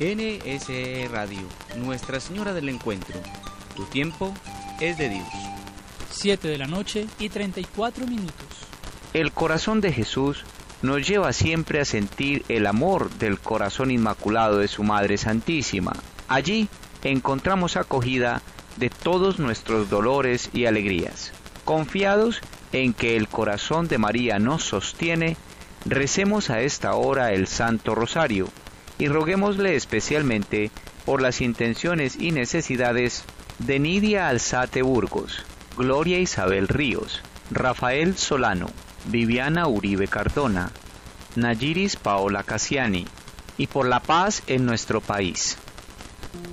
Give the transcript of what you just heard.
NSE Radio, Nuestra Señora del Encuentro. Tu tiempo es de Dios. 7 de la noche y 34 minutos. El corazón de Jesús nos lleva siempre a sentir el amor del corazón inmaculado de su Madre Santísima. Allí encontramos acogida de todos nuestros dolores y alegrías. Confiados en que el corazón de María nos sostiene, recemos a esta hora el Santo Rosario y roguémosle especialmente por las intenciones y necesidades de Nidia Alzate Burgos, Gloria Isabel Ríos, Rafael Solano, Viviana Uribe Cardona, Nayiris Paola Casiani, y por la paz en nuestro país.